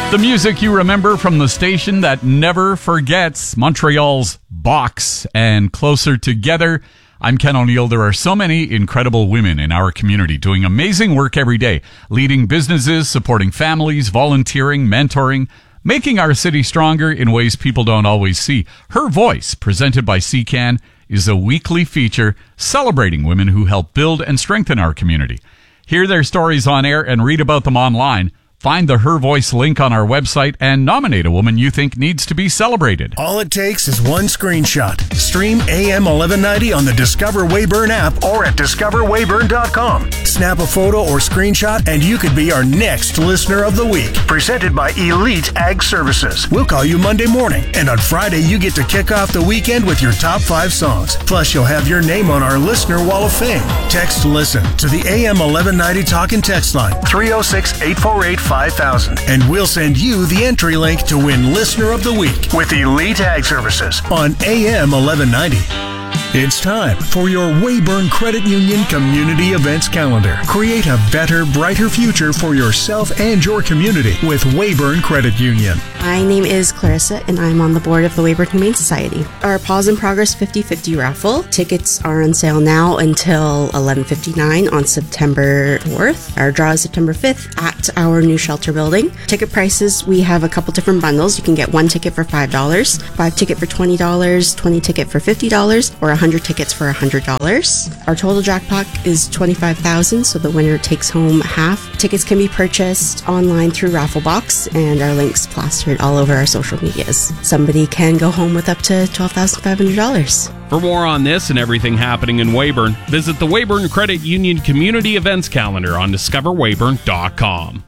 The music you remember from the station that never forgets, Montreal's Box and Closer Together. I'm Ken O'Neill. There are so many incredible women in our community doing amazing work every day, leading businesses, supporting families, volunteering, mentoring, making our city stronger in ways people don't always see. Her Voice, presented by CCAN, is a weekly feature celebrating women who help build and strengthen our community. Hear their stories on air and read about them online. Find the Her Voice link on our website and nominate a woman you think needs to be celebrated. All it takes is one screenshot. Stream AM 1190 on the Discover Weyburn app or at discoverweyburn.com. Snap a photo or screenshot and you could be our next Listener of the Week. Presented by Elite Ag Services. We'll call you Monday morning, and on Friday you get to kick off the weekend with your top 5 songs. Plus you'll have your name on our Listener Wall of Fame. Text LISTEN to the AM 1190 talk and text line 306-848-5000, and we'll send you the entry link to win Listener of the Week with Elite Ag Services on AM 1190. It's time for your Weyburn Credit Union Community Events Calendar. Create a better, brighter future for yourself and your community with Weyburn Credit Union. My name is Clarissa, and I'm on the board of the Weyburn Humane Society. Our Paws in Progress 50/50 raffle tickets are on sale now until 11:59 on September 4th. Our draw is September 5th at our new shelter building. Ticket prices, we have a couple different bundles. You can get 1 ticket for $5, 5 ticket for $20, 20 ticket for $50, or 100 tickets for $100. Our total jackpot is $25,000, so the winner takes home half. Tickets can be purchased online through Rafflebox, and our links plastered all over our social medias. Somebody can go home with up to $12,500. For more on this and everything happening in Weyburn, visit the Weyburn Credit Union Community Events Calendar on discoverweyburn.com.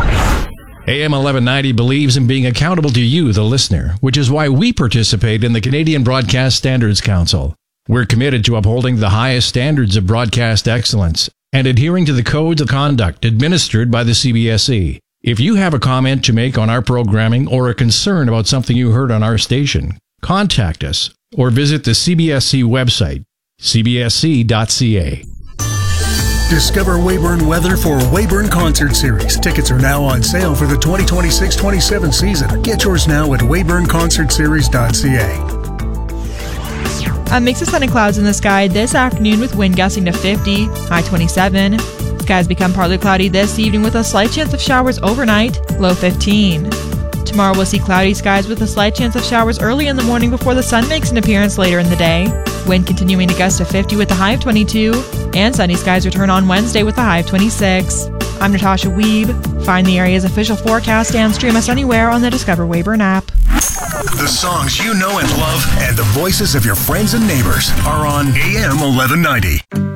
AM 1190 believes in being accountable to you, the listener, which is why we participate in the Canadian Broadcast Standards Council. We're committed to upholding the highest standards of broadcast excellence and adhering to the codes of conduct administered by the CBSE. If you have a comment to make on our programming or a concern about something you heard on our station, contact us or visit the CBSE website, cbsc.ca. Discover Weyburn weather for Weyburn Concert Series. Tickets are now on sale for the 2026-27 season. Get yours now at weyburnconcertseries.ca. A mix of sun and clouds in the sky this afternoon with wind gusting to 50, high 27. Skies become partly cloudy this evening with a slight chance of showers overnight, low 15. Tomorrow we'll see cloudy skies with a slight chance of showers early in the morning before the sun makes an appearance later in the day. Wind continuing to gust to 50 with a high of 22, and sunny skies return on Wednesday with a high of 26. I'm Natasha Weeb. Find the area's official forecast and stream us anywhere on the Discover Weyburn app. The songs you know and love and the voices of your friends and neighbors are on AM 1190.